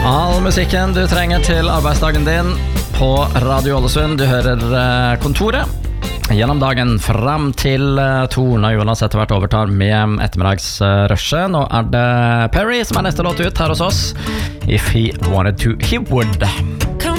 All musikken du trenger til arbeidsdagen din på Radio Ålesund. Du hører Kontoret gjennom dagen frem til 2 når Jonas etter hvert overtar med ettermiddagsrushet. Nå det Perry som neste låt ut her hos oss. If he wanted to, he would.